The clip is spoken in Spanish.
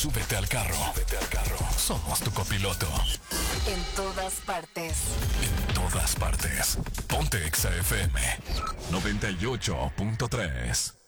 Súbete al carro. Somos tu copiloto. En todas partes. En todas partes. Ponte Exa FM 98.3.